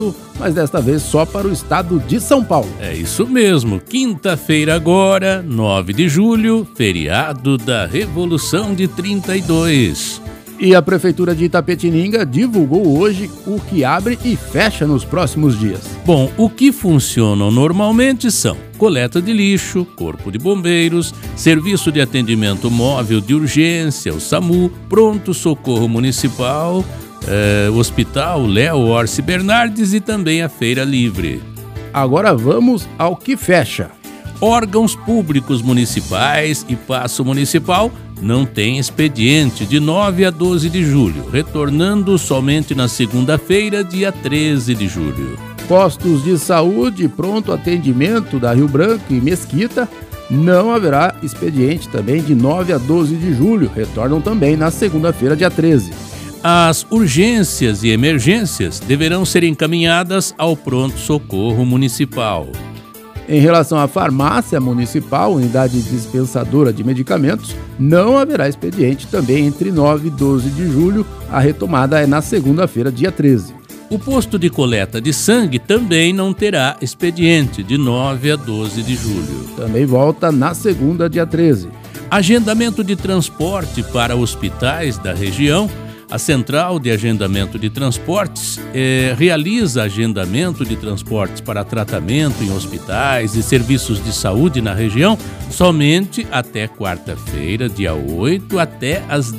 mas desta vez só para o estado de São Paulo. É isso mesmo, quinta-feira agora, 9 de julho, feriado da Revolução de 32. E a Prefeitura de Itapetininga divulgou hoje o que abre e fecha nos próximos dias. Bom, o que funcionam normalmente são coleta de lixo, corpo de bombeiros, serviço de atendimento móvel de urgência, o SAMU, pronto-socorro municipal, Hospital Léo Orsi Bernardes e também a Feira Livre. Agora vamos ao que fecha. Órgãos públicos municipais e Paço Municipal não tem expediente de 9 a 12 de julho, retornando somente na segunda-feira, dia 13 de julho. Postos de saúde, pronto atendimento da Rio Branco e Mesquita, não haverá expediente também de 9 a 12 de julho, retornam também na segunda-feira, dia 13. As urgências e emergências deverão ser encaminhadas ao pronto-socorro municipal. Em relação à farmácia municipal, unidade dispensadora de medicamentos, não haverá expediente também entre 9 e 12 de julho. A retomada é na segunda-feira, dia 13. O posto de coleta de sangue também não terá expediente de 9 a 12 de julho. Também volta na segunda, dia 13. Agendamento de transporte para hospitais da região. A Central de Agendamento de Transportes realiza agendamento de transportes para tratamento em hospitais e serviços de saúde na região somente até quarta-feira, dia 8, até às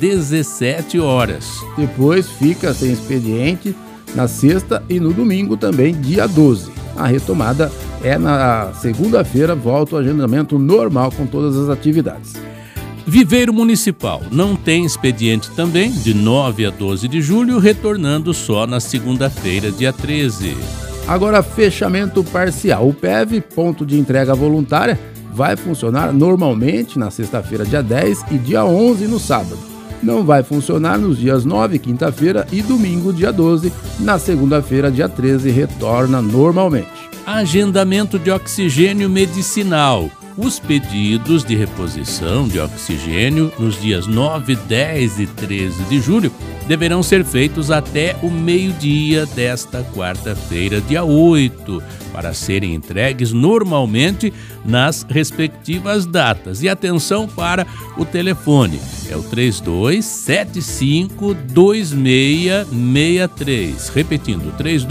17 horas. Depois fica sem expediente na sexta e no domingo também, dia 12. A retomada é na segunda-feira, volta o agendamento normal com todas as atividades. Viveiro Municipal não tem expediente também de 9 a 12 de julho, retornando só na segunda-feira, dia 13. Agora, fechamento parcial. O PEV, ponto de entrega voluntária, vai funcionar normalmente na sexta-feira, dia 10 e dia 11 no sábado. Não vai funcionar nos dias 9, quinta-feira e domingo, dia 12. Na segunda-feira, dia 13, retorna normalmente. Agendamento de oxigênio medicinal. Os pedidos de reposição de oxigênio nos dias 9, 10 e 13 de julho deverão ser feitos até o meio-dia desta quarta-feira, dia 8, para serem entregues normalmente nas respectivas datas. E atenção para o telefone, é o 3275-2663. Repetindo,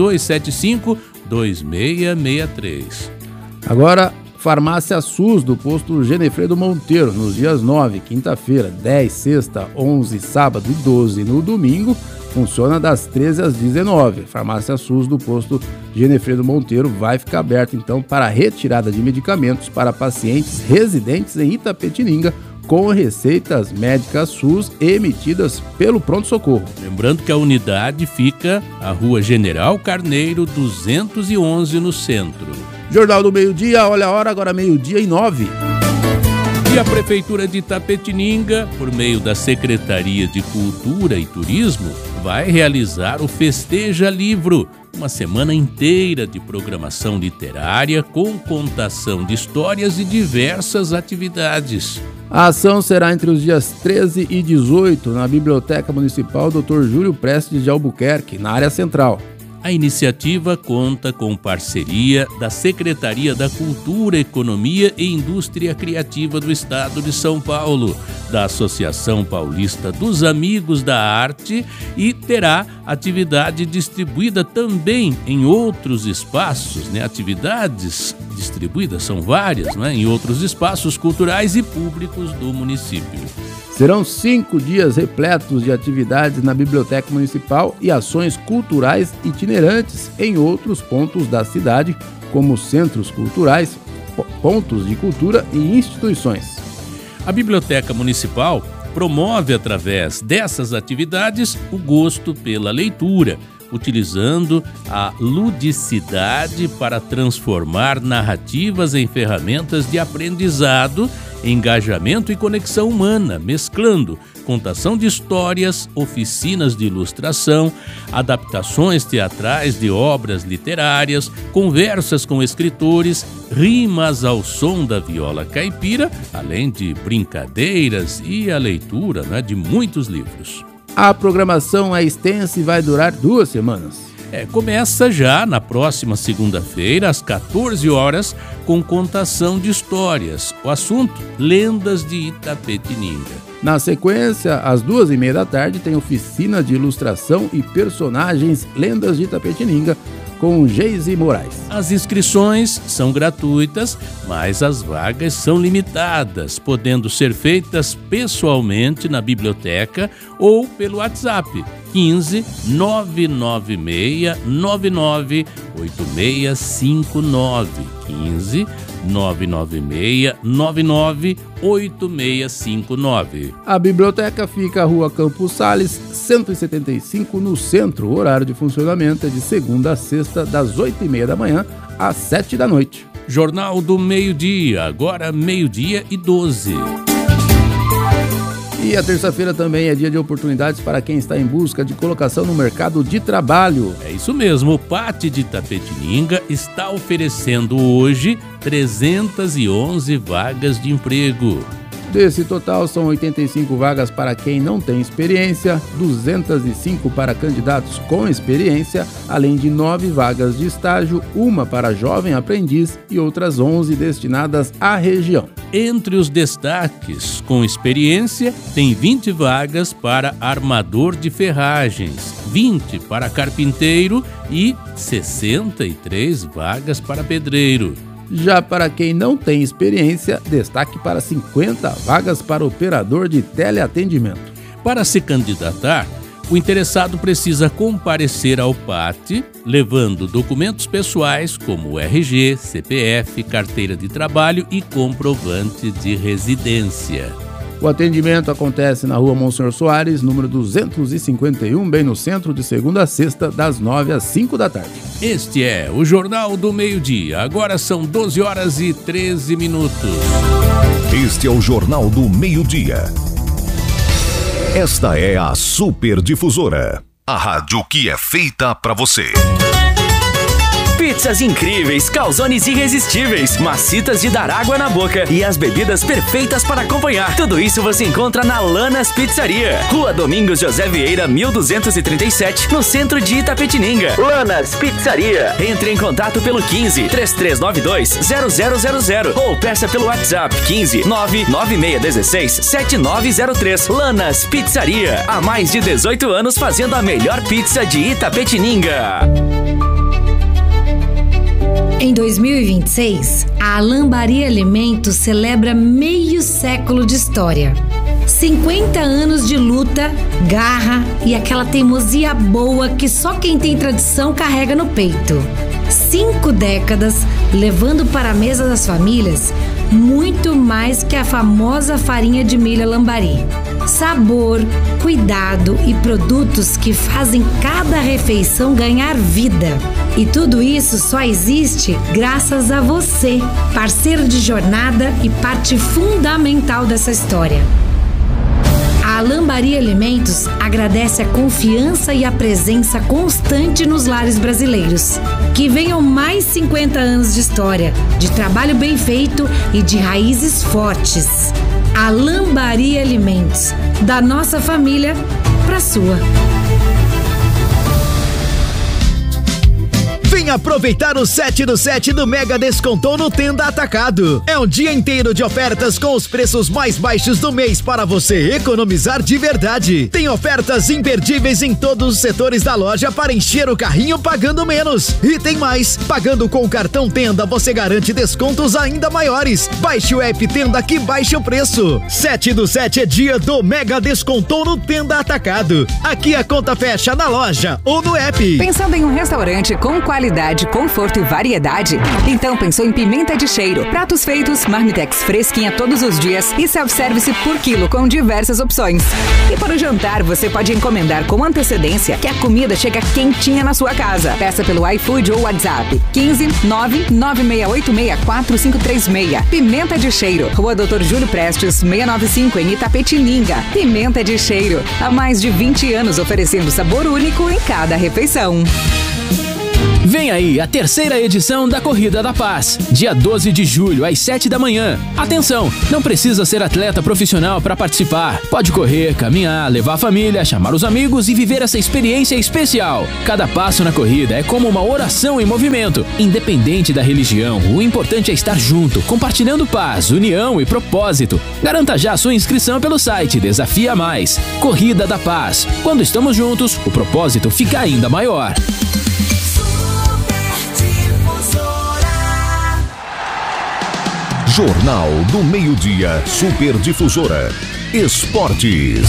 3275-2663. Agora, Farmácia SUS do posto Genefredo Monteiro, nos dias 9, quinta-feira, 10, sexta, 11, sábado e 12 no domingo, funciona das 13 às 19. Farmácia SUS do posto Genefredo Monteiro vai ficar aberta então para retirada de medicamentos para pacientes residentes em Itapetininga com receitas médicas SUS emitidas pelo pronto-socorro. Lembrando que a unidade fica à Rua General Carneiro 211 no centro. Jornal do Meio-Dia, olha a hora, agora 12:09. E a Prefeitura de Itapetininga, por meio da Secretaria de Cultura e Turismo, vai realizar o Festeja Livro, uma semana inteira de programação literária com contação de histórias e diversas atividades. A ação será entre os dias 13 e 18 na Biblioteca Municipal Dr. Júlio Prestes de Albuquerque, na área central. A iniciativa conta com parceria da Secretaria da Cultura, Economia e Indústria Criativa do Estado de São Paulo, da Associação Paulista dos Amigos da Arte e terá atividade distribuída também em outros espaços, atividades distribuídas são várias, em outros espaços culturais e públicos do município. Serão 5 dias repletos de atividades na Biblioteca Municipal e ações culturais itinerantes em outros pontos da cidade, como centros culturais, pontos de cultura e instituições. A Biblioteca Municipal promove, através dessas atividades, o gosto pela leitura, utilizando a ludicidade para transformar narrativas em ferramentas de aprendizado, engajamento e conexão humana, mesclando contação de histórias, oficinas de ilustração, adaptações teatrais de obras literárias, conversas com escritores, rimas ao som da viola caipira, além de brincadeiras e a leitura de muitos livros. A programação é extensa e vai durar 2 semanas. Começa já na próxima segunda-feira, às 14 horas, com contação de histórias. O assunto, lendas de Itapetininga. Na sequência, às 2h30 da tarde, tem oficina de ilustração e personagens Lendas de Itapetininga, com Geise Moraes. As inscrições são gratuitas, mas as vagas são limitadas, podendo ser feitas pessoalmente na biblioteca ou pelo WhatsApp 15 996 99 8659 15 996 99 8659. A biblioteca fica à Rua Campos Sales, 175, no centro. O horário de funcionamento é de segunda a sexta, das 8h30 da manhã às 7 da noite. Jornal do Meio-Dia, agora 12:12. E a terça-feira também é dia de oportunidades para quem está em busca de colocação no mercado de trabalho. É isso mesmo, o PAT de Itapetininga está oferecendo hoje 311 vagas de emprego. Desse total, são 85 vagas para quem não tem experiência, 205 para candidatos com experiência, além de 9 vagas de estágio, uma para jovem aprendiz e outras 11 destinadas à região. Entre os destaques com experiência, tem 20 vagas para armador de ferragens, 20 para carpinteiro e 63 vagas para pedreiro. Já para quem não tem experiência, destaque para 50 vagas para operador de teleatendimento. Para se candidatar, o interessado precisa comparecer ao PAT, levando documentos pessoais como RG, CPF, carteira de trabalho e comprovante de residência. O atendimento acontece na Rua Monsenhor Soares, número 251, bem no centro, de segunda a sexta, das 9 às 5 da tarde. Este é o Jornal do Meio-Dia. Agora são 12h13. Este é o Jornal do Meio-Dia. Esta é a Super Difusora, a rádio que é feita pra você. Pizzas incríveis, calzones irresistíveis, macitas de dar água na boca e as bebidas perfeitas para acompanhar. Tudo isso você encontra na Lanas Pizzaria. Rua Domingos José Vieira, 1237, no centro de Itapetininga. Lanas Pizzaria. Entre em contato pelo 15 3392 0000 ou peça pelo WhatsApp 15 99616 7903. Lanas Pizzaria. Há mais de 18 anos fazendo a melhor pizza de Itapetininga. Em 2026, a Lambari Alimentos celebra meio século de história. 50 anos de luta, garra e aquela teimosia boa que só quem tem tradição carrega no peito. 5 décadas levando para a mesa das famílias muito mais que a famosa farinha de milho Lambari. Sabor, cuidado e produtos que fazem cada refeição ganhar vida. E tudo isso só existe graças a você, parceiro de jornada e parte fundamental dessa história. A Lambari Alimentos agradece a confiança e a presença constante nos lares brasileiros. Que venham mais 50 anos de história, de trabalho bem feito e de raízes fortes. A Lambari Alimentos, da nossa família para a sua. Vem aproveitar o 7 do 7 do Mega Desconto no Tenda Atacado. É um dia inteiro de ofertas com os preços mais baixos do mês para você economizar de verdade. Tem ofertas imperdíveis em todos os setores da loja para encher o carrinho pagando menos. E tem mais, pagando com o cartão Tenda você garante descontos ainda maiores. Baixe o app Tenda que baixa o preço. 7 do 7 é dia do Mega Desconto no Tenda Atacado. Aqui a conta fecha na loja ou no app. Pensando em um restaurante com qualidade, conforto e variedade? Então pensou em Pimenta de Cheiro. Pratos feitos, marmitex fresquinha todos os dias e self-service por quilo com diversas opções. E para o jantar, você pode encomendar com antecedência que a comida chega quentinha na sua casa. Peça pelo iFood ou WhatsApp 15 996864536. Pimenta de Cheiro, Rua Dr. Júlio Prestes, 695 em Itapetininga. Pimenta de Cheiro, há mais de 20 anos oferecendo sabor único em cada refeição. Vem aí a terceira edição da Corrida da Paz, dia 12 de julho, às 7 da manhã. Atenção, não precisa ser atleta profissional para participar. Pode correr, caminhar, levar a família, chamar os amigos e viver essa experiência especial. Cada passo na corrida é como uma oração em movimento. Independente da religião, o importante é estar junto, compartilhando paz, união e propósito. Garanta já sua inscrição pelo site Desafia Mais. Corrida da Paz. Quando estamos juntos, o propósito fica ainda maior. Jornal do Meio-Dia, Superdifusora. Esportes.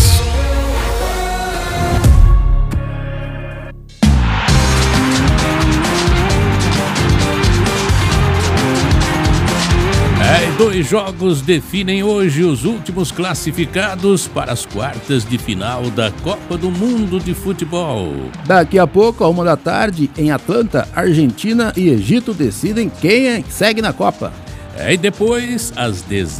Dois jogos definem hoje os últimos classificados para as quartas de final da Copa do Mundo de Futebol. Daqui a pouco, à 13h, em Atlanta, Argentina e Egito decidem quem segue na Copa. E depois, às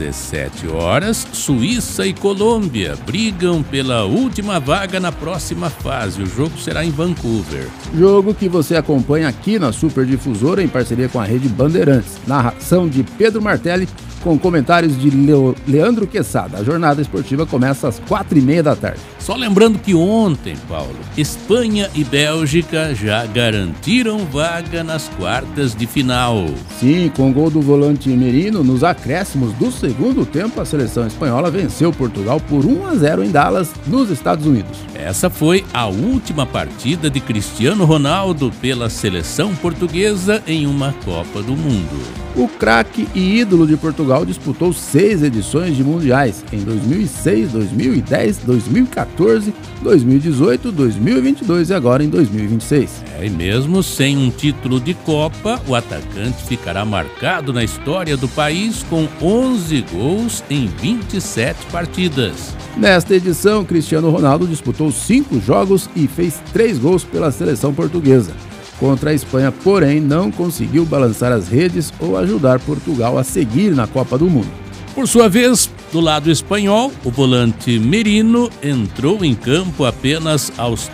17 horas, Suíça e Colômbia brigam pela última vaga na próxima fase. O jogo será em Vancouver. Jogo que você acompanha aqui na Superdifusora em parceria com a Rede Bandeirantes. Narração de Pedro Martelli com comentários de Leandro Quesada. A jornada esportiva começa às 4h30 da tarde. Só lembrando que ontem, Paulo, Espanha e Bélgica já garantiram vaga nas quartas de final. Sim, com o gol do volante Merino, nos acréscimos do segundo tempo, a seleção espanhola venceu Portugal por 1-0 em Dallas, nos Estados Unidos. Essa foi a última partida de Cristiano Ronaldo pela seleção portuguesa em uma Copa do Mundo. O craque e ídolo de Portugal disputou 6 edições de mundiais, em 2006, 2010, 2014, 2018, 2022 e agora em 2026. E mesmo sem um título de Copa, o atacante ficará marcado na história do país com 11 gols em 27 partidas. Nesta edição, Cristiano Ronaldo disputou 5 jogos e fez 3 gols pela seleção portuguesa. Contra a Espanha, porém, não conseguiu balançar as redes ou ajudar Portugal a seguir na Copa do Mundo. Por sua vez, do lado espanhol, o volante Merino entrou em campo apenas aos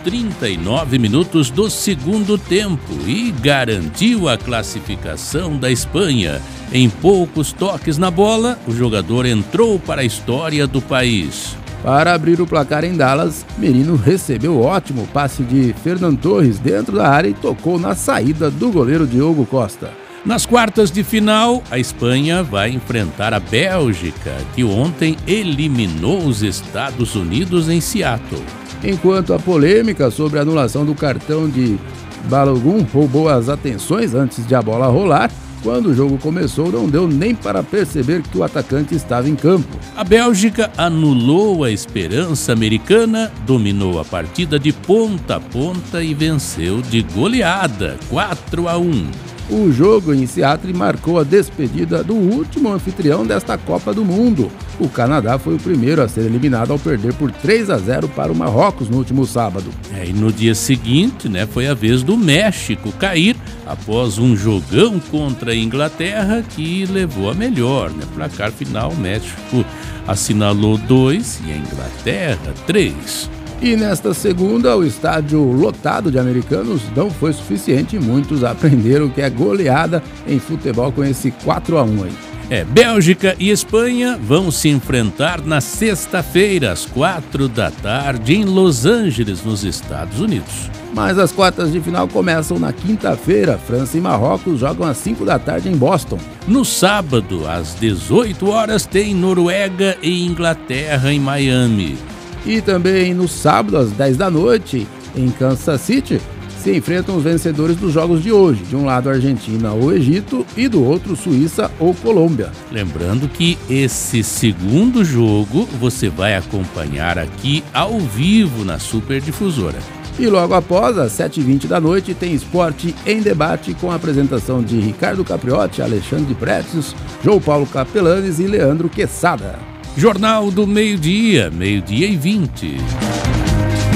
39 minutos do segundo tempo e garantiu a classificação da Espanha. Em poucos toques na bola, o jogador entrou para a história do país. Para abrir o placar em Dallas, Merino recebeu ótimo passe de Fernan Torres dentro da área e tocou na saída do goleiro Diogo Costa. Nas quartas de final, a Espanha vai enfrentar a Bélgica, que ontem eliminou os Estados Unidos em Seattle. Enquanto a polêmica sobre a anulação do cartão de Balogun roubou as atenções antes de a bola rolar, quando o jogo começou, não deu nem para perceber que o atacante estava em campo. A Bélgica anulou a esperança americana, dominou a partida de ponta a ponta e venceu de goleada, 4-1. O jogo em Seattle marcou a despedida do último anfitrião desta Copa do Mundo. O Canadá foi o primeiro a ser eliminado ao perder por 3-0 para o Marrocos no último sábado. E no dia seguinte, foi a vez do México cair após um jogão contra a Inglaterra que levou a melhor. Placar final, o México assinalou 2 e a Inglaterra 3. E nesta segunda, o estádio lotado de americanos não foi suficiente e muitos aprenderam que é goleada em futebol com esse 4-1 aí. Bélgica e Espanha vão se enfrentar na sexta-feira, às 4 da tarde, em Los Angeles, nos Estados Unidos. Mas as quartas de final começam na quinta-feira. França e Marrocos jogam às 5 da tarde em Boston. No sábado, às 18 horas, tem Noruega e Inglaterra em Miami. E também no sábado, às 10 da noite, em Kansas City, se enfrentam os vencedores dos jogos de hoje. De um lado, Argentina ou Egito e do outro, Suíça ou Colômbia. Lembrando que esse segundo jogo você vai acompanhar aqui ao vivo na Superdifusora. E logo após, às 7h20 da noite, tem Esporte em Debate com a apresentação de Ricardo Capriotti, Alexandre Pretes, João Paulo Capelanes e Leandro Quesada. Jornal do Meio-Dia, 12h20.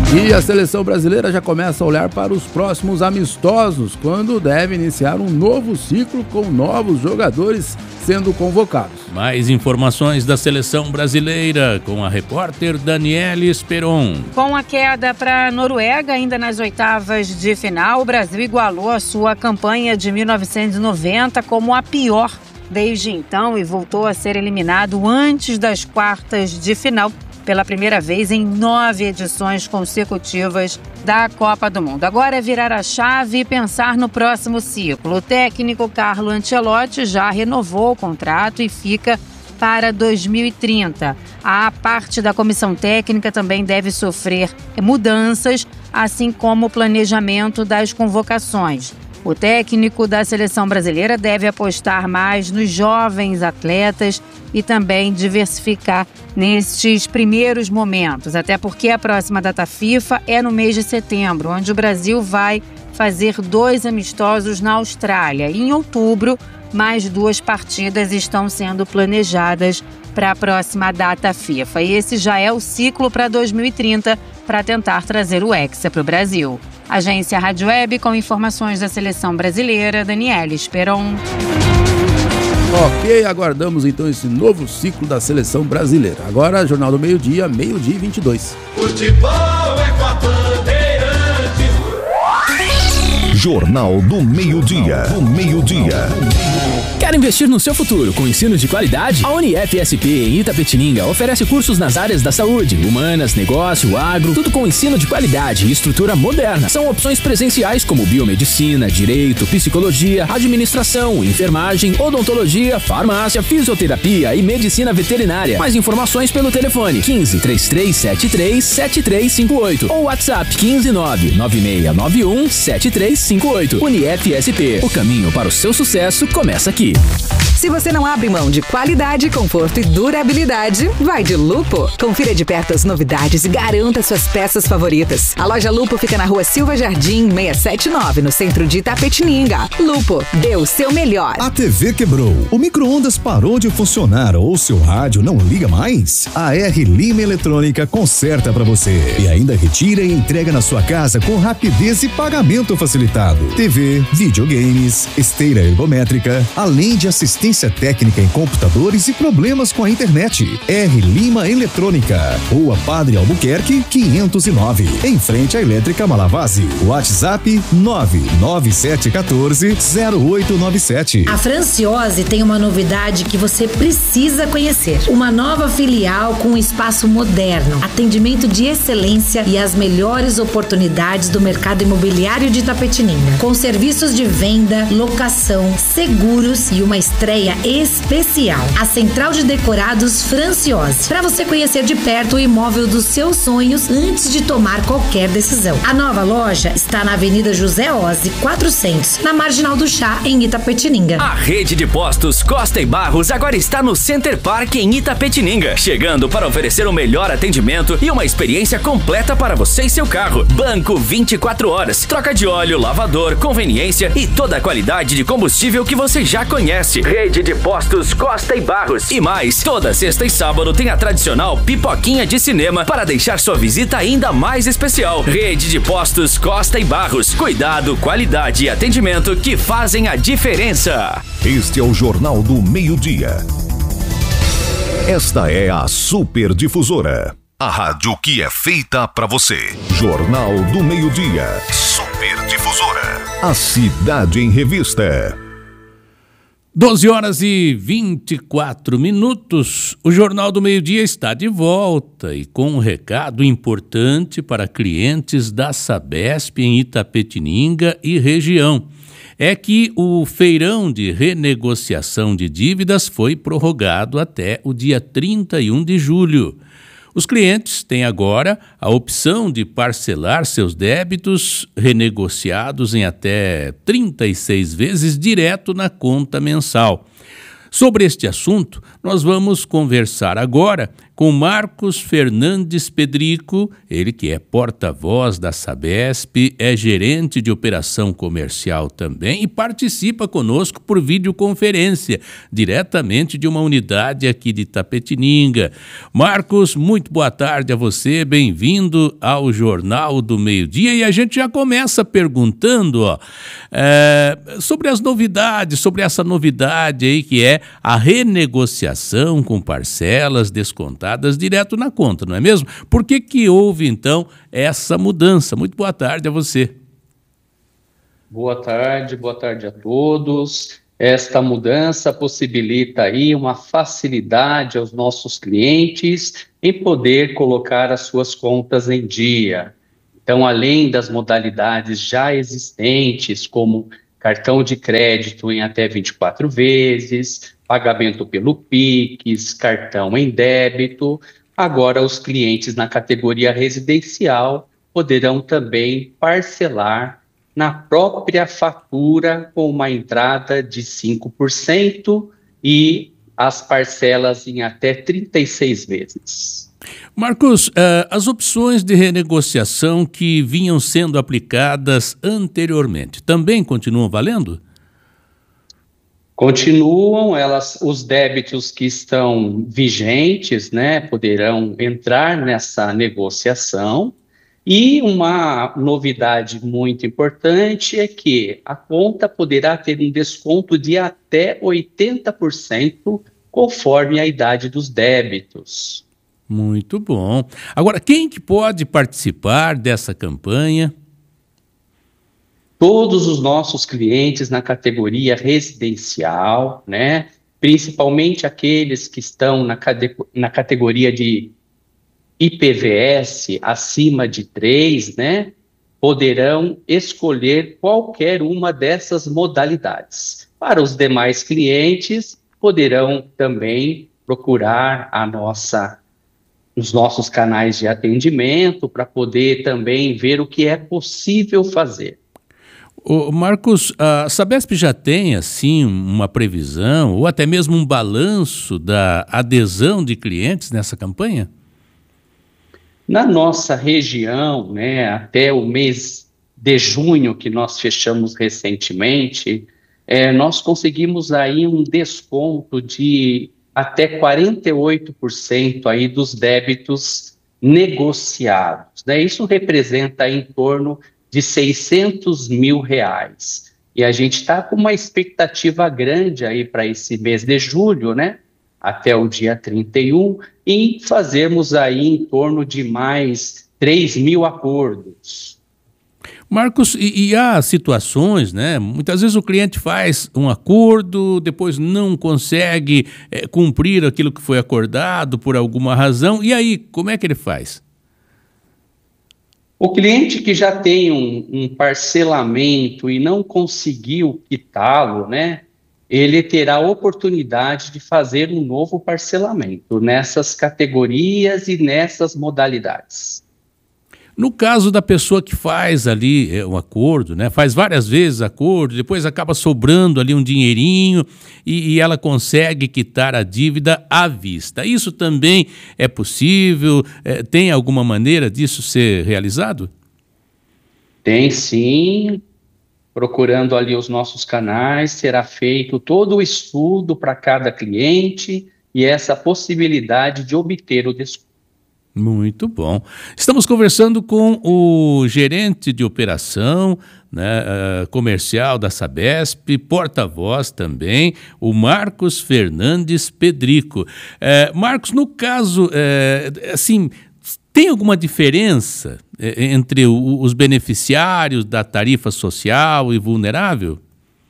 E a seleção brasileira já começa a olhar para os próximos amistosos, quando deve iniciar um novo ciclo com novos jogadores sendo convocados. Mais informações da seleção brasileira com a repórter Daniele Esperon. Com a queda para a Noruega ainda nas oitavas de final, o Brasil igualou a sua campanha de 1990 como a pior desde então e voltou a ser eliminado antes das quartas de final pela primeira vez em 9 edições consecutivas da Copa do Mundo. Agora é virar a chave e pensar no próximo ciclo. O técnico Carlo Ancelotti já renovou o contrato e fica para 2030. A parte da comissão técnica também deve sofrer mudanças, assim como o planejamento das convocações. O técnico da seleção brasileira deve apostar mais nos jovens atletas e também diversificar nestes primeiros momentos, até porque a próxima data FIFA é no mês de setembro, onde o Brasil vai fazer 2 amistosos na Austrália. E em outubro, mais 2 partidas estão sendo planejadas para a próxima data FIFA. E esse já é o ciclo para 2030 para tentar trazer o Hexa para o Brasil. Agência Rádio Web com informações da seleção brasileira, Daniele Esperon. Ok, aguardamos então esse novo ciclo da seleção brasileira. Agora, Jornal do Meio-Dia, 12h22. Futebol é com a Bandeirantes. Jornal do Meio-Dia. Quer investir no seu futuro com ensino de qualidade? A UniFSP em Itapetininga oferece cursos nas áreas da saúde, humanas, negócio, agro, tudo com ensino de qualidade e estrutura moderna. São opções presenciais como biomedicina, direito, psicologia, administração, enfermagem, odontologia, farmácia, fisioterapia e medicina veterinária. Mais informações pelo telefone 15 3373 7358 ou WhatsApp 15 99691 7358. UniFSP, o caminho para o seu sucesso começa aqui. Se você não abre mão de qualidade, conforto e durabilidade, vai de Lupo. Confira de perto as novidades e garanta suas peças favoritas. A loja Lupo fica na rua Silva Jardim, 679, no centro de Itapetininga. Lupo, dê o seu melhor. A TV quebrou, o micro-ondas parou de funcionar ou seu rádio não liga mais? A R Lima Eletrônica conserta pra você e ainda retira e entrega na sua casa com rapidez e pagamento facilitado. TV, videogames, esteira ergométrica, além de assistência técnica em computadores e problemas com a internet. R Lima Eletrônica, Rua Padre Albuquerque, 509, em frente à Elétrica Malavase. WhatsApp 99714-0897. A Franciose tem uma novidade que você precisa conhecer. Uma nova filial com um espaço moderno, atendimento de excelência e as melhores oportunidades do mercado imobiliário de Itapetininga. Com serviços de venda, locação, seguros e uma estreia especial. A Central de Decorados Franciose. Para você conhecer de perto o imóvel dos seus sonhos antes de tomar qualquer decisão. A nova loja está na Avenida José Ozzi, 400, na Marginal do Chá, em Itapetininga. A rede de postos Costa e Barros agora está no Center Park em Itapetininga, chegando para oferecer o melhor atendimento e uma experiência completa para você e seu carro. Banco 24 horas, troca de óleo, lavador, conveniência e toda a qualidade de combustível que você já conhece. Rede de postos Costa e Barros. E mais, toda sexta e sábado tem a tradicional pipoquinha de cinema para deixar sua visita ainda mais especial. Rede de postos Costa e Barros. Cuidado, qualidade e atendimento que fazem a diferença. Este é o Jornal do Meio-Dia. Esta é a Super Difusora. A rádio que é feita pra você. Jornal do Meio-Dia. Super Difusora. A cidade em revista. 12h24. O Jornal do Meio-Dia está de volta e com um recado importante para clientes da Sabesp em Itapetininga e região. É que o feirão de renegociação de dívidas foi prorrogado até o dia 31 de julho. Os clientes têm agora a opção de parcelar seus débitos renegociados em até 36 vezes direto na conta mensal. Sobre este assunto, nós vamos conversar agora com Marcos Fernandes Pedrico, ele que é porta-voz da Sabesp, é gerente de operação comercial também e participa conosco por videoconferência, diretamente de uma unidade aqui de Itapetininga. Marcos, muito boa tarde a você, bem-vindo ao Jornal do Meio-Dia, e a gente já começa perguntando sobre as novidades, sobre essa novidade aí que é a renegociação com parcelas descontadas direto na conta, não é mesmo? Por que houve então essa mudança? Muito boa tarde a você. Boa tarde a todos. Esta mudança possibilita aí uma facilidade aos nossos clientes em poder colocar as suas contas em dia. Então, além das modalidades já existentes, como cartão de crédito em até 24 vezes, pagamento pelo Pix, cartão em débito, agora os clientes na categoria residencial poderão também parcelar na própria fatura com uma entrada de 5% e as parcelas em até 36 vezes. Marcos, as opções de renegociação que vinham sendo aplicadas anteriormente também continuam valendo? Continuam, os débitos que estão vigentes, né, poderão entrar nessa negociação. E uma novidade muito importante é que a conta poderá ter um desconto de até 80% conforme a idade dos débitos. Muito bom. Agora, quem que pode participar dessa campanha? Todos os nossos clientes na categoria residencial, né? Principalmente aqueles que estão na categoria de IPVS acima de 3, né? Poderão escolher qualquer uma dessas modalidades. Para os demais clientes, poderão também procurar os nossos canais de atendimento para poder também ver o que é possível fazer. Marcos, a Sabesp já tem, assim, uma previsão ou até mesmo um balanço da adesão de clientes nessa campanha? Na nossa região, né, até o mês de junho, que nós fechamos recentemente, nós conseguimos aí um desconto de até 48% aí dos débitos negociados, né? Isso representa em torno de R$600 mil. E a gente está com uma expectativa grande aí para esse mês de julho, né? Até o dia 31, em fazermos aí em torno de mais 3 mil acordos. Marcos, e há situações, né? Muitas vezes o cliente faz um acordo, depois não consegue cumprir aquilo que foi acordado por alguma razão, e aí, como é que ele faz? O cliente que já tem um parcelamento e não conseguiu quitá-lo, né? Ele terá a oportunidade de fazer um novo parcelamento nessas categorias e nessas modalidades. No caso da pessoa que faz ali um acordo, né, faz várias vezes acordo, depois acaba sobrando ali um dinheirinho e ela consegue quitar a dívida à vista. Isso também é possível? Tem alguma maneira disso ser realizado? Tem sim. Procurando ali os nossos canais, será feito todo o estudo para cada cliente e essa possibilidade de obter o desconto. Muito bom. Estamos conversando com o gerente de operação, né, comercial da Sabesp, porta-voz também, o Marcos Fernandes Pedrico. Marcos, no caso, assim, tem alguma diferença entre os beneficiários da tarifa social e vulnerável?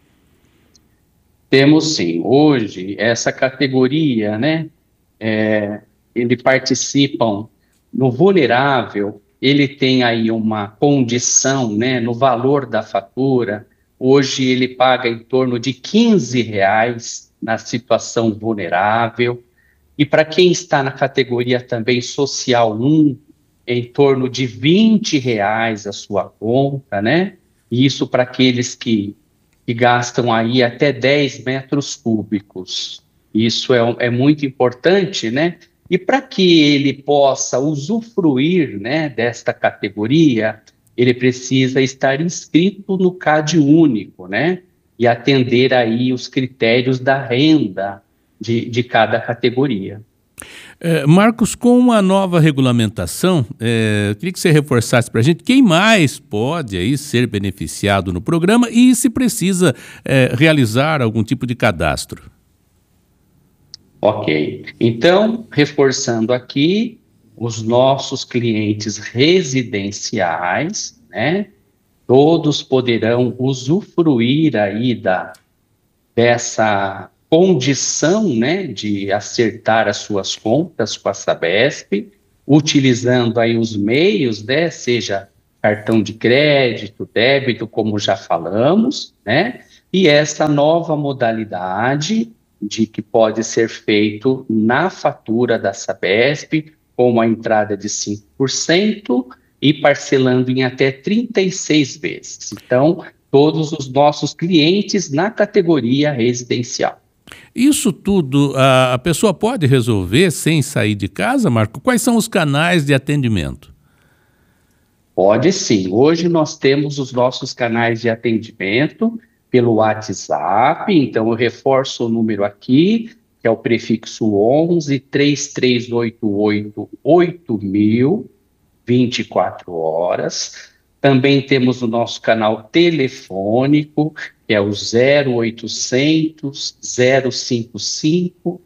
Temos sim. Hoje, essa categoria, né, eles participam no vulnerável, ele tem aí uma condição, né, no valor da fatura. Hoje ele paga em torno de R$15 na situação vulnerável. E para quem está na categoria também social 1, em torno de R$20 a sua conta, né? E isso para aqueles que gastam aí até 10 metros cúbicos. Isso é muito importante, né? E para que ele possa usufruir, né, desta categoria, ele precisa estar inscrito no CAD único, né, e atender aí os critérios da renda de cada categoria. Marcos, com a nova regulamentação, eu queria que você reforçasse para a gente quem mais pode aí ser beneficiado no programa e se precisa realizar algum tipo de cadastro. Ok. Então, reforçando aqui, os nossos clientes residenciais, né, todos poderão usufruir aí dessa condição, né, de acertar as suas contas com a Sabesp, utilizando aí os meios, né, seja cartão de crédito, débito, como já falamos, né, e essa nova modalidade de que pode ser feito na fatura da Sabesp, com uma entrada de 5% e parcelando em até 36 vezes. Então, todos os nossos clientes na categoria residencial. Isso tudo a pessoa pode resolver sem sair de casa, Marco? Quais são os canais de atendimento? Pode sim. Hoje nós temos os nossos canais de atendimento pelo WhatsApp, então eu reforço o número aqui, que é o prefixo 11 3388 8000, 24 horas. Também temos o nosso canal telefônico, que é o 0800 055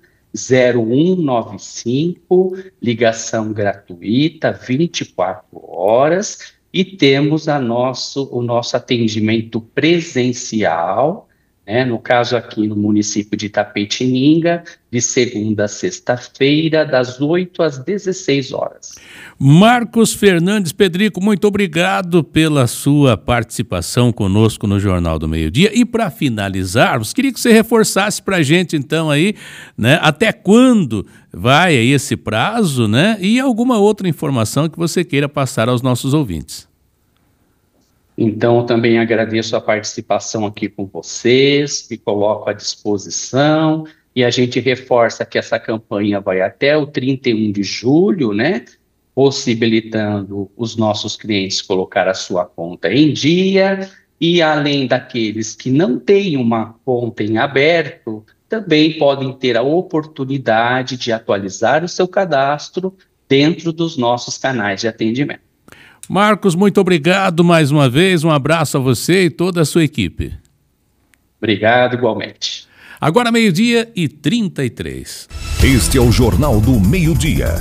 0195, ligação gratuita, 24 horas. E temos o nosso atendimento presencial, né, no caso aqui no município de Itapetininga, de segunda a sexta-feira, das 8 às 16 horas. Marcos Fernandes Pedrico, muito obrigado pela sua participação conosco no Jornal do Meio-Dia. E para finalizarmos, queria que você reforçasse para a gente então aí, né, até quando vai aí esse prazo, né, e alguma outra informação que você queira passar aos nossos ouvintes. Então, eu também agradeço a participação aqui com vocês, me coloco à disposição, e a gente reforça que essa campanha vai até o 31 de julho, né, possibilitando os nossos clientes colocar a sua conta em dia, e além daqueles que não têm uma conta em aberto, também podem ter a oportunidade de atualizar o seu cadastro dentro dos nossos canais de atendimento. Marcos, muito obrigado mais uma vez, um abraço a você e toda a sua equipe. Obrigado, igualmente. Agora 12:33. Este é o Jornal do Meio-Dia.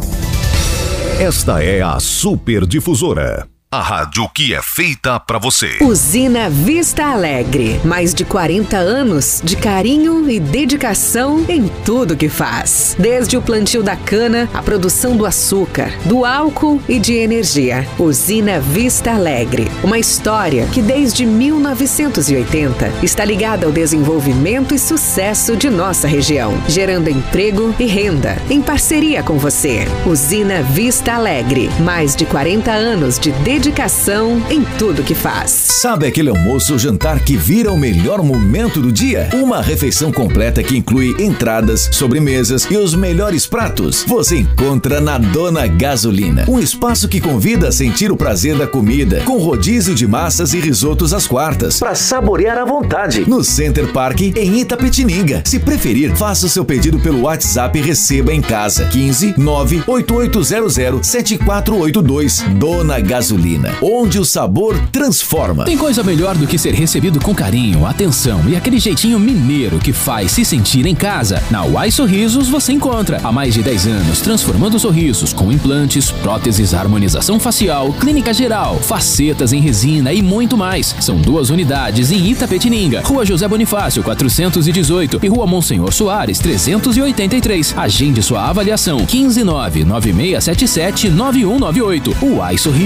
Esta é a Super Difusora, a rádio que é feita para você. Usina Vista Alegre. Mais de 40 anos de carinho e dedicação em tudo que faz. Desde o plantio da cana, a produção do açúcar, do álcool e de energia. Usina Vista Alegre. Uma história que desde 1980 está ligada ao desenvolvimento e sucesso de nossa região, gerando emprego e renda, em parceria com você. Usina Vista Alegre. Mais de 40 anos de dedicação em tudo que faz. Sabe aquele almoço ou jantar que vira o melhor momento do dia? Uma refeição completa que inclui entradas, sobremesas e os melhores pratos. Você encontra na Dona Gasolina. Um espaço que convida a sentir o prazer da comida, com rodízio de massas e risotos às quartas, para saborear à vontade. No Center Park, em Itapetininga. Se preferir, faça o seu pedido pelo WhatsApp e receba em casa. 15 98800 7482. Dona Gasolina, onde o sabor transforma. Tem coisa melhor do que ser recebido com carinho, atenção e aquele jeitinho mineiro que faz se sentir em casa. Na Uai Sorrisos você encontra há mais de 10 anos transformando sorrisos com implantes, próteses, harmonização facial, clínica geral, facetas em resina e muito mais. São 2 unidades em Itapetininga, Rua José Bonifácio 418 e Rua Monsenhor Soares 383. Agende sua avaliação 15996779198. Uai Sorrisos,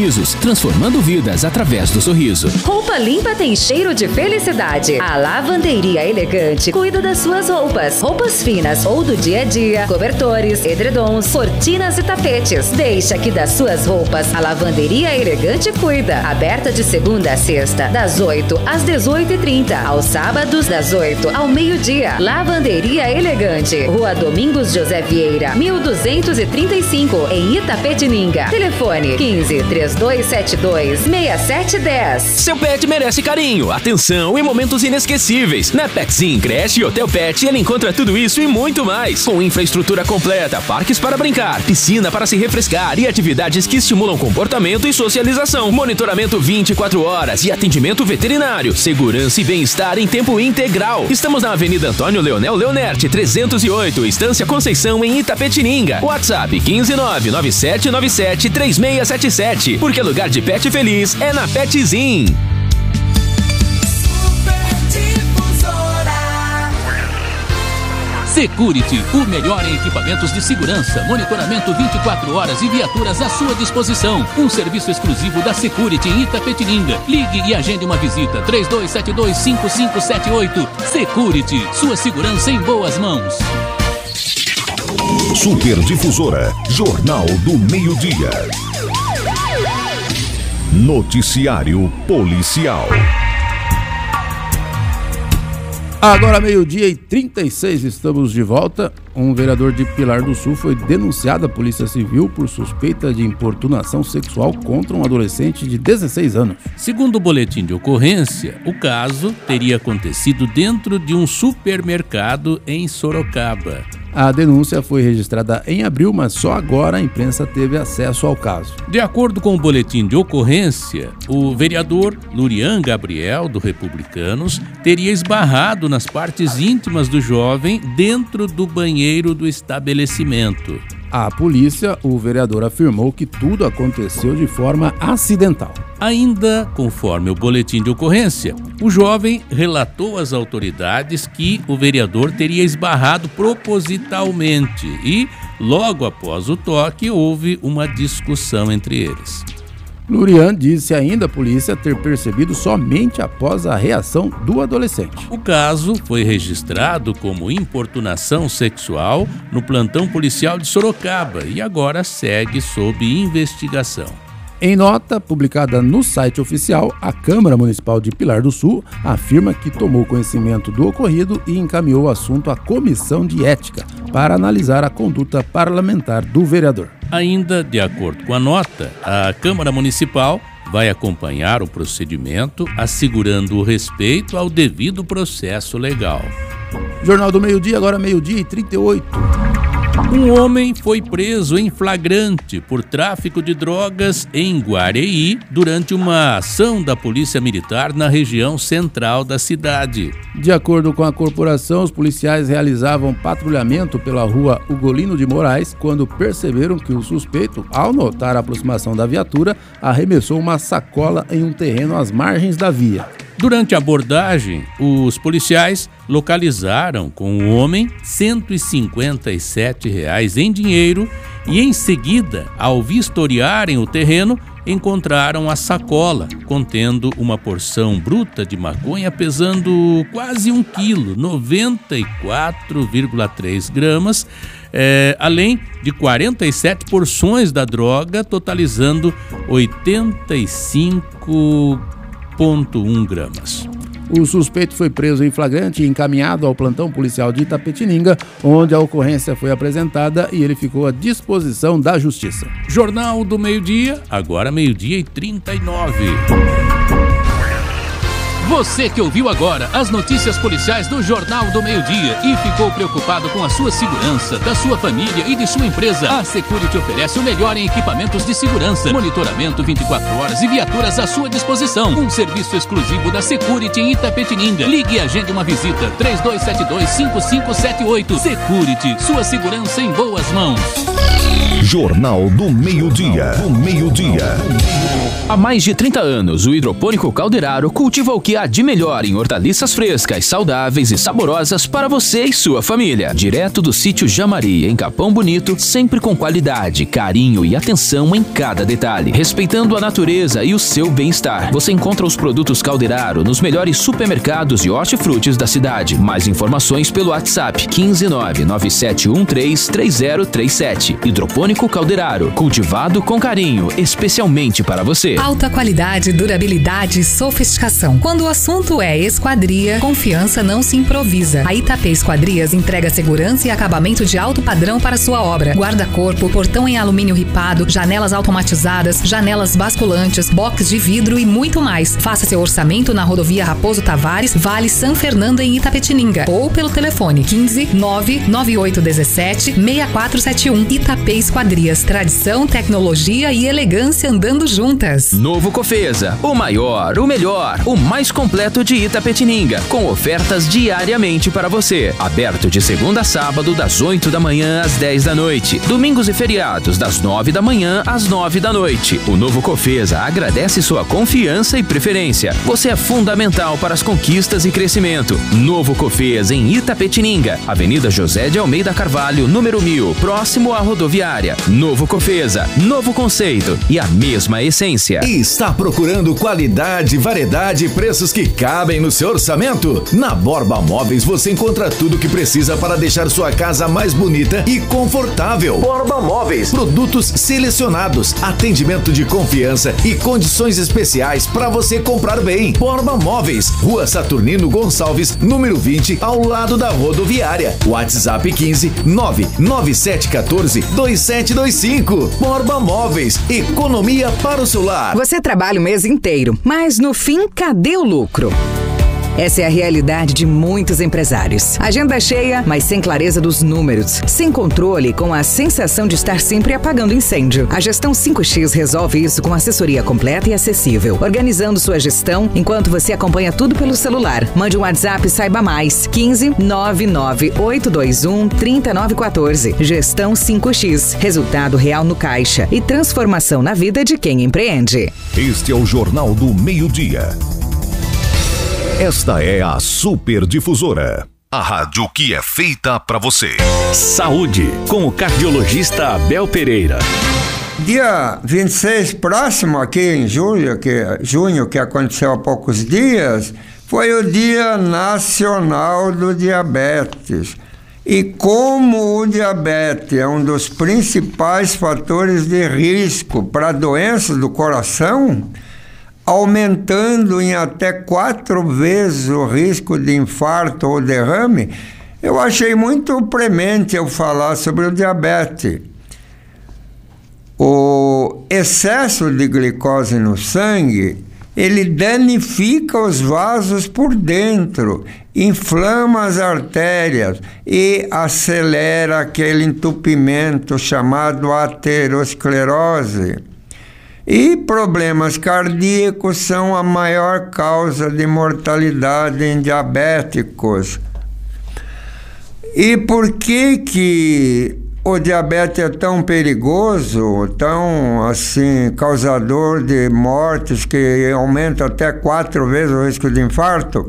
transformando vidas através do sorriso. Roupa limpa tem cheiro de felicidade. A Lavanderia Elegante cuida das suas roupas. Roupas finas ou do dia a dia, cobertores, edredons, cortinas e tapetes. Deixa que das suas roupas a Lavanderia Elegante cuida. Aberta de segunda a sexta, das 8 às 18h30. Aos sábados, das 8 ao meio-dia. Lavanderia Elegante. Rua Domingos José Vieira, 1235, em Itapetininga. Telefone 15-3272-6710. Seu pet merece carinho, atenção e momentos inesquecíveis. Na Petsim, creche e Hotel Pet, ele encontra tudo isso e muito mais. Com infraestrutura completa, parques para brincar, piscina para se refrescar e atividades que estimulam comportamento e socialização. Monitoramento 24 horas e atendimento veterinário. Segurança e bem-estar em tempo integral. Estamos na Avenida Antônio Leonel Leonerte, 308, Estância Conceição, em Itapetininga. WhatsApp 15997973677. Porque lugar de pet feliz é na Petzin. Security, o melhor em equipamentos de segurança, monitoramento 24 horas e viaturas à sua disposição. Um serviço exclusivo da Security em Itapetininga. Ligue e agende uma visita. 3272-5578. Security, sua segurança em boas mãos. Superdifusora, Jornal do Meio-Dia. Noticiário Policial. Agora 12h36, estamos de volta. Um vereador de Pilar do Sul foi denunciado à Polícia Civil por suspeita de importunação sexual contra um adolescente de 16 anos. Segundo o boletim de ocorrência, o caso teria acontecido dentro de um supermercado em Sorocaba. A denúncia foi registrada em abril, mas só agora a imprensa teve acesso ao caso. De acordo com o boletim de ocorrência, o vereador Lurian Gabriel, do Republicanos, teria esbarrado nas partes íntimas do jovem dentro do banheiro do estabelecimento. À polícia, o vereador afirmou que tudo aconteceu de forma acidental. Ainda conforme o boletim de ocorrência, o jovem relatou às autoridades que o vereador teria esbarrado propositalmente e, logo após o toque, houve uma discussão entre eles. Lurian disse ainda à polícia ter percebido somente após a reação do adolescente. O caso foi registrado como importunação sexual no plantão policial de Sorocaba e agora segue sob investigação. Em nota publicada no site oficial, a Câmara Municipal de Pilar do Sul afirma que tomou conhecimento do ocorrido e encaminhou o assunto à Comissão de Ética para analisar a conduta parlamentar do vereador. Ainda de acordo com a nota, a Câmara Municipal vai acompanhar o procedimento, assegurando o respeito ao devido processo legal. Jornal do Meio-Dia, agora 12h38. Um homem foi preso em flagrante por tráfico de drogas em Guareí durante uma ação da Polícia Militar na região central da cidade. De acordo com a corporação, os policiais realizavam patrulhamento pela rua Ugolino de Moraes quando perceberam que o suspeito, ao notar a aproximação da viatura, arremessou uma sacola em um terreno às margens da via. Durante a abordagem, os policiais localizaram com o homem R$ 157 em dinheiro e, em seguida, ao vistoriarem o terreno, encontraram a sacola contendo uma porção bruta de maconha pesando quase 1 quilo, 94,3 gramas, além de 47 porções da droga, totalizando 85,1 gramas. O suspeito foi preso em flagrante e encaminhado ao plantão policial de Itapetininga, onde a ocorrência foi apresentada e ele ficou à disposição da Justiça. Jornal do Meio-Dia, agora 12h39. Você que ouviu agora as notícias policiais do Jornal do Meio-Dia e ficou preocupado com a sua segurança, da sua família e de sua empresa, a Security oferece o melhor em equipamentos de segurança, monitoramento 24 horas e viaturas à sua disposição. Um serviço exclusivo da Security em Itapetininga. Ligue e agende uma visita. 3272-5578. Security, sua segurança em boas mãos. Jornal do Meio-Dia. Há mais de 30 anos, o Hidropônico Calderaro cultiva o que há de melhor em hortaliças frescas, saudáveis e saborosas para você e sua família. Direto do sítio Jamari, em Capão Bonito, sempre com qualidade, carinho e atenção em cada detalhe, respeitando a natureza e o seu bem-estar. Você encontra os produtos Calderaro nos melhores supermercados de hortifrutis da cidade. Mais informações pelo WhatsApp 15997133037. Hidropônico Calderaro, cultivado com carinho, especialmente para você. Alta qualidade, durabilidade e sofisticação. Quando o assunto é esquadria, confiança não se improvisa. A Itapê Esquadrias entrega segurança e acabamento de alto padrão para sua obra. Guarda-corpo, portão em alumínio ripado, janelas automatizadas, janelas basculantes, box de vidro e muito mais. Faça seu orçamento na rodovia Raposo Tavares, Vale São Fernando em Itapetininga ou pelo telefone 15-99817-6471. Itapê Esquadrias, tradição, tecnologia e elegância andando juntas. Novo Cofesa, o maior, o melhor, o mais completo de Itapetininga, com ofertas diariamente para você. Aberto de segunda a sábado, das 8 da manhã às 10 da noite. Domingos e feriados, das 9 da manhã às 9 da noite. O Novo Cofesa agradece sua confiança e preferência. Você é fundamental para as conquistas e crescimento. Novo Cofesa em Itapetininga, Avenida José de Almeida Carvalho, número 1000, próximo à rodoviária. Novo Cofesa, novo conceito e a mesma essência. E está procurando qualidade, variedade e preços que cabem no seu orçamento? Na Borba Móveis você encontra tudo o que precisa para deixar sua casa mais bonita e confortável. Borba Móveis, produtos selecionados, atendimento de confiança e condições especiais para você comprar bem. Borba Móveis, Rua Saturnino Gonçalves, número 20, ao lado da rodoviária. WhatsApp 15-99714-2725. Borba Móveis, economia para o seu lar. Você trabalha o mês inteiro, mas no fim, cadê o lucro? Essa é a realidade de muitos empresários. Agenda cheia, mas sem clareza dos números. Sem controle, com a sensação de estar sempre apagando incêndio. A Gestão 5X resolve isso com assessoria completa e acessível. Organizando sua gestão, enquanto você acompanha tudo pelo celular. Mande um WhatsApp e saiba mais. 15-99821-3914. Gestão 5X. Resultado real no caixa e transformação na vida de quem empreende. Este é o Jornal do Meio-Dia. Esta é a Super Difusora, a rádio que é feita para você. Saúde, com o cardiologista Abel Pereira. Dia 26 próximo, aqui em junho, que aconteceu há poucos dias, foi o Dia Nacional do Diabetes. E como o diabetes é um dos principais fatores de risco para doenças do coração, aumentando em até 4 vezes o risco de infarto ou derrame, eu achei muito premente eu falar sobre o diabetes. O excesso de glicose no sangue, ele danifica os vasos por dentro, inflama as artérias e acelera aquele entupimento chamado aterosclerose. E problemas cardíacos são a maior causa de mortalidade em diabéticos. E por que o diabetes é tão perigoso, tão assim, causador de mortes, que aumenta até 4 vezes o risco de infarto?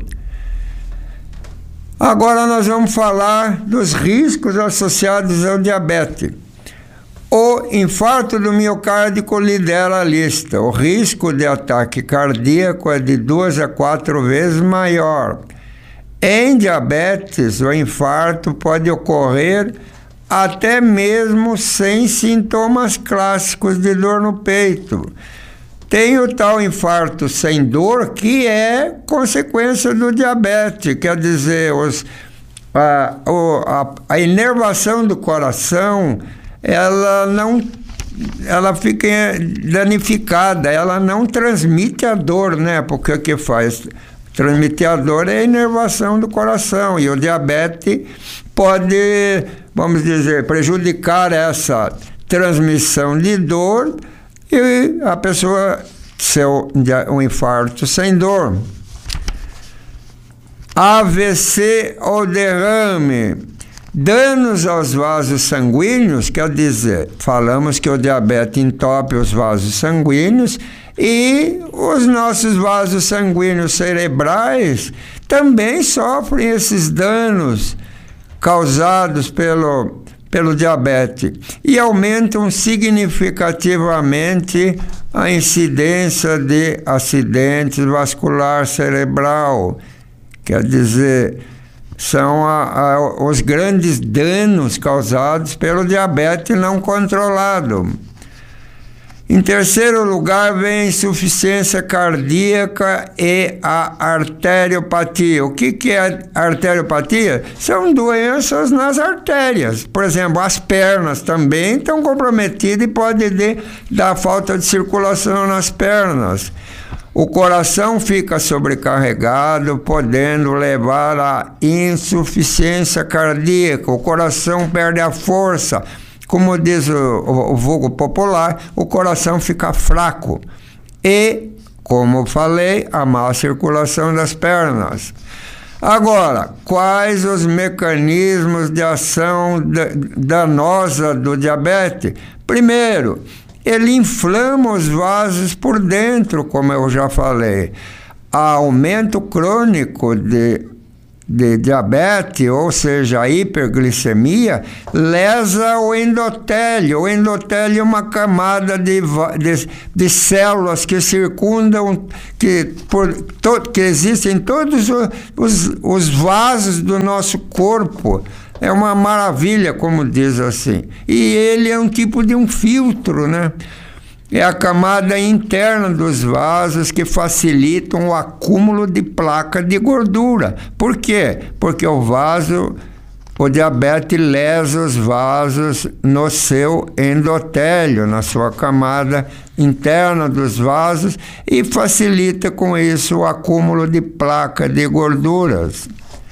Agora nós vamos falar dos riscos associados ao diabetes. O infarto do miocárdio lidera a lista. O risco de ataque cardíaco é de 2 a 4 vezes maior. Em diabetes, o infarto pode ocorrer até mesmo sem sintomas clássicos de dor no peito. Tem o tal infarto sem dor, que é consequência do diabetes, quer dizer, a inervação do coração, ela fica danificada, ela não transmite a dor, né? Porque o que faz transmitir a dor é a inervação do coração, e o diabetes pode, vamos dizer, prejudicar essa transmissão de dor e a pessoa ter um infarto sem dor. AVC ou derrame. Danos aos vasos sanguíneos, quer dizer, falamos que o diabetes entope os vasos sanguíneos E os nossos vasos sanguíneos cerebrais também sofrem esses danos causados pelo diabetes e aumentam significativamente a incidência de acidentes vascular cerebral. Quer dizer, são os grandes danos causados pelo diabetes não controlado. Em terceiro lugar, vem a insuficiência cardíaca e a arteriopatia. O que é arteriopatia? São doenças nas artérias. Por exemplo, as pernas também estão comprometidas e pode dar falta de circulação nas pernas. O coração fica sobrecarregado, podendo levar à insuficiência cardíaca. O coração perde a força. Como diz o vulgo popular, o coração fica fraco. E, como falei, a má circulação das pernas. Agora, quais os mecanismos de ação danosa do diabetes? Primeiro, ele inflama os vasos por dentro, como eu já falei. Aumento crônico de diabetes, ou seja, a hiperglicemia, lesa o endotélio. O endotélio é uma camada de células que circundam, que existem em todos os vasos do nosso corpo. É uma maravilha, como diz assim. E ele é um tipo de um filtro, né? É a camada interna dos vasos que facilitam o acúmulo de placa de gordura. Por quê? Porque o diabetes lesa os vasos no seu endotélio, na sua camada interna dos vasos, e facilita com isso o acúmulo de placa de gorduras.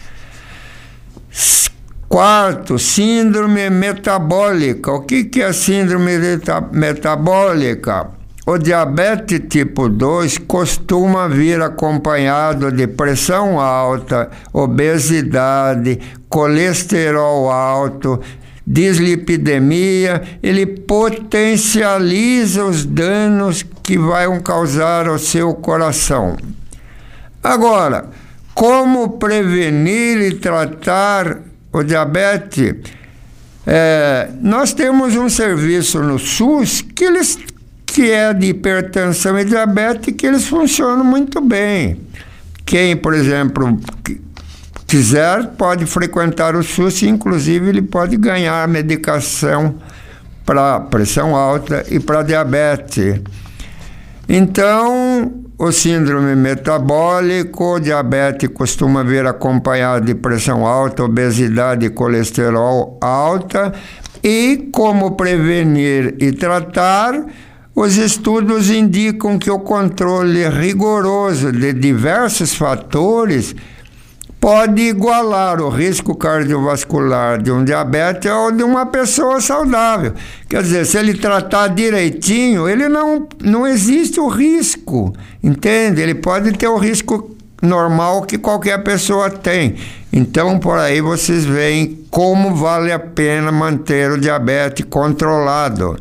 Quarto, síndrome metabólica. O que é a síndrome metabólica? O diabetes tipo 2 costuma vir acompanhado de pressão alta, obesidade, colesterol alto, dislipidemia. Ele potencializa os danos que vão causar ao seu coração. Agora, como prevenir e tratar o diabetes? Nós temos um serviço no SUS que é de hipertensão e diabetes, que eles funcionam muito bem. Quem, por exemplo, quiser, pode frequentar o SUS, inclusive ele pode ganhar medicação para pressão alta e para diabetes. Então, o síndrome metabólico, o diabetes costuma vir acompanhado de pressão alta, obesidade e colesterol alta. E como prevenir e tratar? Os estudos indicam que o controle rigoroso de diversos fatores pode igualar o risco cardiovascular de um diabetes ou de uma pessoa saudável. Quer dizer, se ele tratar direitinho, ele não existe o risco, entende? Ele pode ter o risco normal que qualquer pessoa tem. Então, por aí vocês veem como vale a pena manter o diabetes controlado.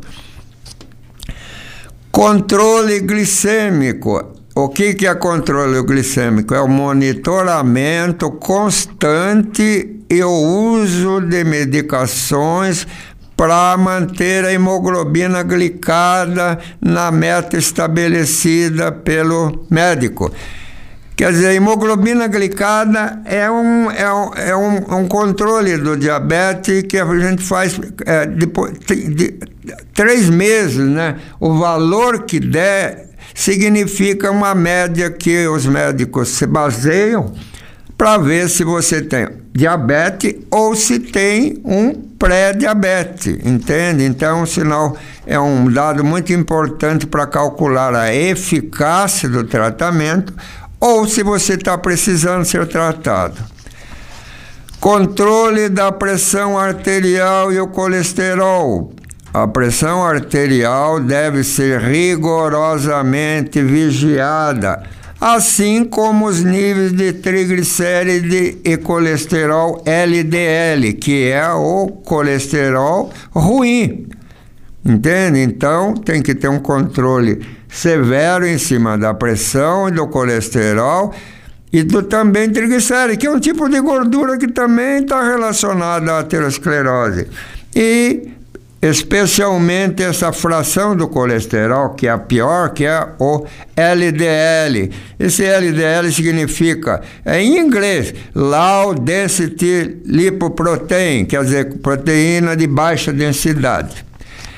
Controle glicêmico. O que é controle glicêmico? É o monitoramento constante e o uso de medicações para manter a hemoglobina glicada na meta estabelecida pelo médico. Quer dizer, a hemoglobina glicada é um controle do diabetes que a gente faz depois de 3 meses, né? O valor que der significa uma média que os médicos se baseiam para ver se você tem diabetes ou se tem um pré-diabetes, entende? Então, o sinal é um dado muito importante para calcular a eficácia do tratamento ou se você está precisando ser tratado. Controle da pressão arterial e o colesterol. A pressão arterial deve ser rigorosamente vigiada, assim como os níveis de triglicérides e colesterol LDL, que é o colesterol ruim. Entende? Então, tem que ter um controle severo em cima da pressão e do colesterol e do também triglicéridos, que é um tipo de gordura que também está relacionada à aterosclerose. E especialmente essa fração do colesterol, que é a pior, que é o LDL. Esse LDL significa, em inglês, Low Density Lipoprotein, quer dizer, proteína de baixa densidade.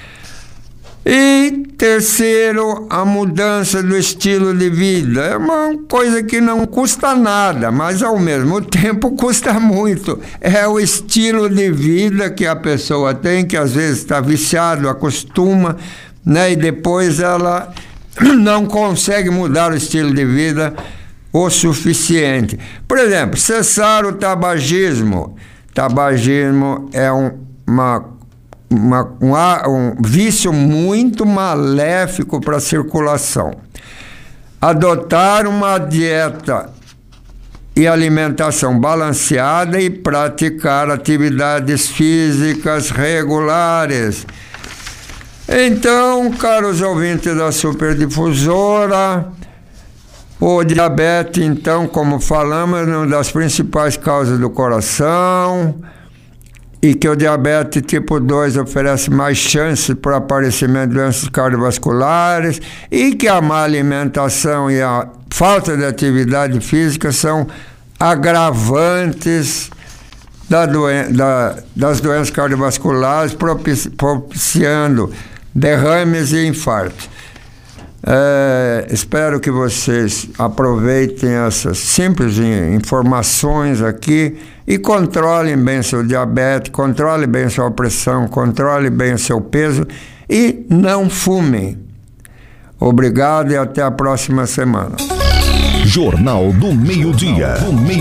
E terceiro, a mudança do estilo de vida. É uma coisa que não custa nada, mas ao mesmo tempo custa muito. É o estilo de vida que a pessoa tem, que às vezes está viciado, acostuma, né? E depois ela não consegue mudar o estilo de vida o suficiente. Por exemplo, cessar o tabagismo. Tabagismo é um vício muito maléfico para a circulação. Adotar uma dieta e alimentação balanceada e praticar atividades físicas regulares. Então, caros ouvintes da Superdifusora, o diabetes, então, como falamos, é uma das principais causas do coração, e que o diabetes tipo 2 oferece mais chances para o aparecimento de doenças cardiovasculares, e que a má alimentação e a falta de atividade física são agravantes das doenças cardiovasculares, propiciando derrames e infartos. Espero que vocês aproveitem essas simples informações aqui e controlem bem seu diabetes, controlem bem sua pressão, controlem bem seu peso e não fumem. Obrigado e até a próxima semana. Jornal do Meio-Dia.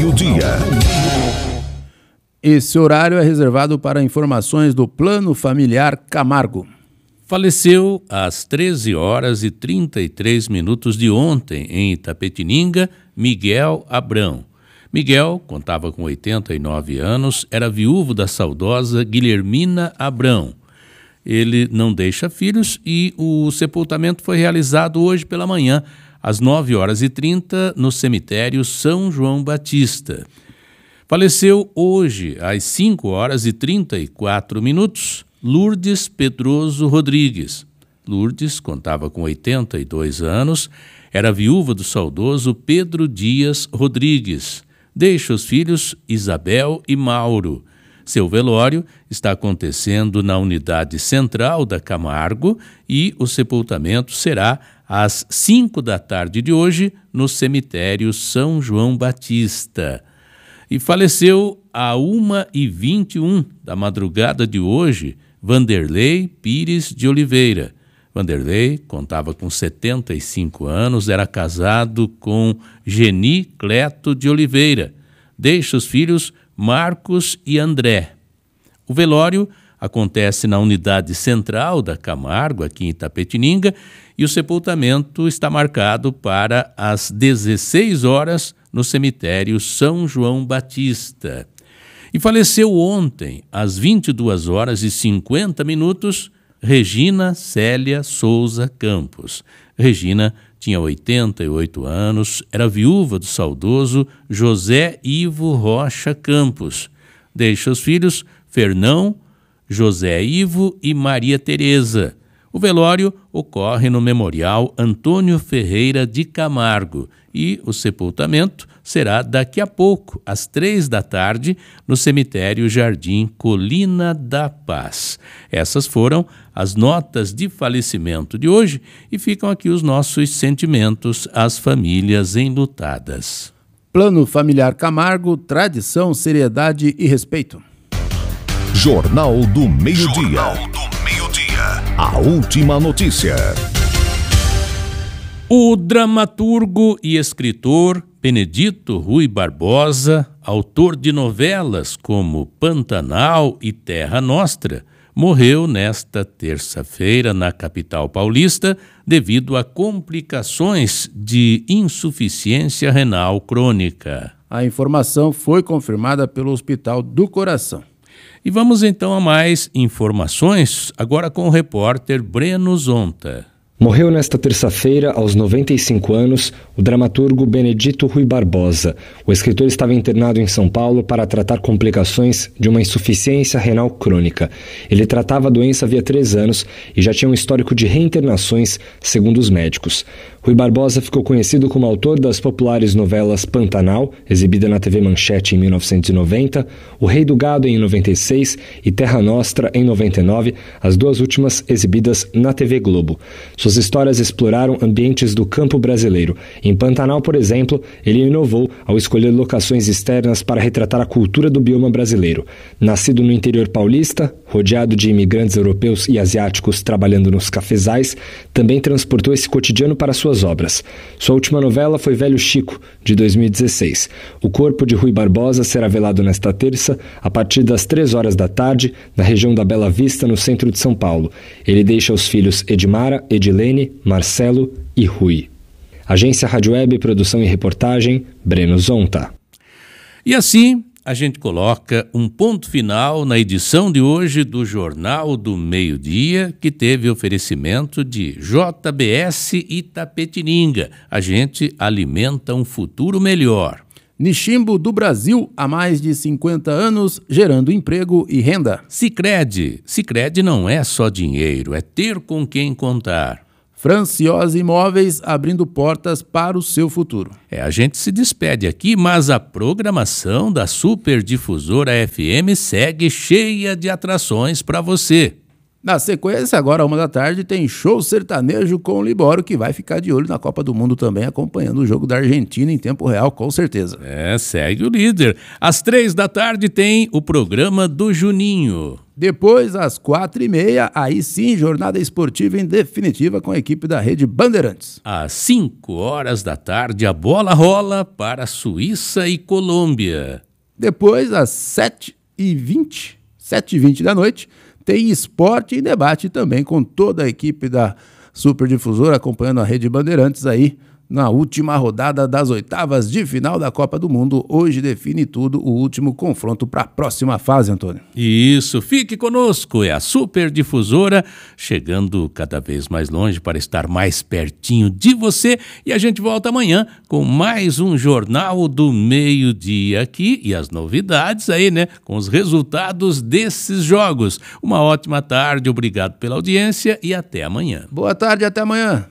Esse horário é reservado para informações do Plano Familiar Camargo. Faleceu às 13 horas e 33 minutos de ontem, em Itapetininga, Miguel Abrão. Miguel contava com 89 anos, era viúvo da saudosa Guilhermina Abrão. Ele não deixa filhos e o sepultamento foi realizado hoje pela manhã, às 9 horas e 30, no cemitério São João Batista. Faleceu hoje, às 5 horas e 34 minutos, Lourdes Pedroso Rodrigues. Lourdes contava com 82 anos, era viúva do saudoso Pedro Dias Rodrigues. Deixa os filhos Isabel e Mauro. Seu velório está acontecendo na unidade central da Camargo e o sepultamento será às 5 da tarde de hoje no cemitério São João Batista. E faleceu à 1h21 da madrugada de hoje Vanderlei Pires de Oliveira. Vanderlei contava com 75 anos, era casado com Geni Cleto de Oliveira. Deixa os filhos Marcos e André. O velório acontece na unidade central da Camargo, aqui em Itapetininga, e o sepultamento está marcado para as 16 horas no cemitério São João Batista. E faleceu ontem, às 22 horas e 50 minutos, Regina Célia Souza Campos. Regina tinha 88 anos, era viúva do saudoso José Ivo Rocha Campos. Deixa os filhos Fernão, José Ivo e Maria Tereza. O velório ocorre no Memorial Antônio Ferreira de Camargo e o sepultamento será daqui a pouco, às 3 da tarde, no cemitério Jardim Colina da Paz. Essas foram as notas de falecimento de hoje e ficam aqui os nossos sentimentos às famílias enlutadas. Plano Familiar Camargo, tradição, seriedade e respeito. Jornal do Meio-Dia. A última notícia. O dramaturgo e escritor Benedito Rui Barbosa, autor de novelas como Pantanal e Terra Nostra, morreu nesta terça-feira na capital paulista devido a complicações de insuficiência renal crônica. A informação foi confirmada pelo Hospital do Coração. E vamos então a mais informações, agora com o repórter Breno Zonta. Morreu nesta terça-feira, aos 95 anos, o dramaturgo Benedito Rui Barbosa. O escritor estava internado em São Paulo para tratar complicações de uma insuficiência renal crônica. Ele tratava a doença havia 3 anos e já tinha um histórico de reinternações, segundo os médicos. Rui Barbosa ficou conhecido como autor das populares novelas Pantanal, exibida na TV Manchete em 1990, O Rei do Gado em 96 e Terra Nostra em 99, as 2 últimas exibidas na TV Globo. Suas histórias exploraram ambientes do campo brasileiro. Em Pantanal, por exemplo, ele inovou ao escolher locações externas para retratar a cultura do bioma brasileiro. Nascido no interior paulista, rodeado de imigrantes europeus e asiáticos trabalhando nos cafezais, também transportou esse cotidiano para suas obras. Sua última novela foi Velho Chico, de 2016. O corpo de Rui Barbosa será velado nesta terça, a partir das 3 horas da tarde, na região da Bela Vista, no centro de São Paulo. Ele deixa os filhos Edmara, Edilene, Marcelo e Rui. Agência Rádio Web, produção e reportagem, Breno Zonta. E assim, a gente coloca um ponto final na edição de hoje do Jornal do Meio-Dia, que teve oferecimento de JBS Itapetininga. A gente alimenta um futuro melhor. Niximbo do Brasil, há mais de 50 anos, gerando emprego e renda. Sicredi. Sicredi não é só dinheiro, é ter com quem contar. Franciosa Imóveis, abrindo portas para o seu futuro. A gente se despede aqui, mas a programação da Superdifusora FM segue cheia de atrações para você. Na sequência, agora 1 da tarde, tem show sertanejo com o Libório, que vai ficar de olho na Copa do Mundo também, acompanhando o jogo da Argentina em tempo real, com certeza. Segue o líder. Às 3 da tarde tem o programa do Juninho. Depois, às 4h30, aí sim, jornada esportiva em definitiva com a equipe da Rede Bandeirantes. Às 5 horas da tarde, a bola rola para Suíça e Colômbia. Depois, às 7h20 da noite, tem esporte e debate também com toda a equipe da Superdifusora acompanhando a Rede Bandeirantes aí na última rodada das 8avas de final da Copa do Mundo. Hoje define tudo, o último confronto para a próxima fase, Antônio. Isso, fique conosco, é a Superdifusora chegando cada vez mais longe para estar mais pertinho de você, e a gente volta amanhã com mais um Jornal do Meio-Dia aqui e as novidades aí, né, com os resultados desses jogos. Uma ótima tarde, obrigado pela audiência e até amanhã. Boa tarde, até amanhã.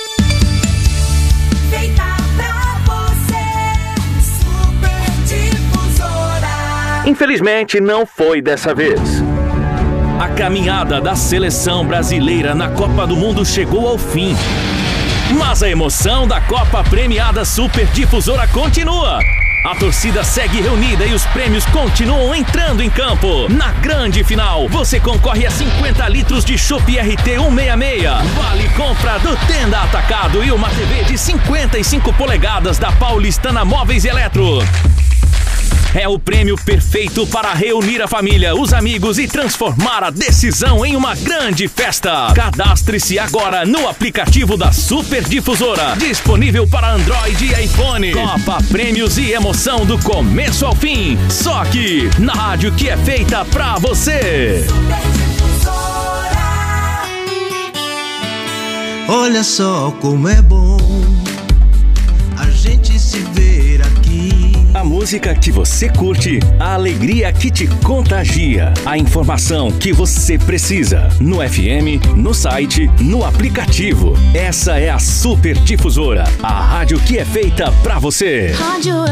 Infelizmente, não foi dessa vez. A caminhada da seleção brasileira na Copa do Mundo chegou ao fim. Mas a emoção da Copa Premiada Superdifusora continua. A torcida segue reunida e os prêmios continuam entrando em campo. Na grande final, você concorre a 50 litros de Chopp RT 166. Vale compra do Tenda Atacado e uma TV de 55 polegadas da Paulistana Móveis e Eletro. É o prêmio perfeito para reunir a família, os amigos e transformar a decisão em uma grande festa. Cadastre-se agora no aplicativo da Superdifusora, disponível para Android e iPhone. Copa, prêmios e emoção do começo ao fim. Só aqui, na rádio que é feita pra você. Olha só como é bom a gente se ver aqui. A música que você curte, a alegria que te contagia, a informação que você precisa. No FM, no site, no aplicativo. Essa é a Superdifusora, a rádio que é feita pra você. Rádio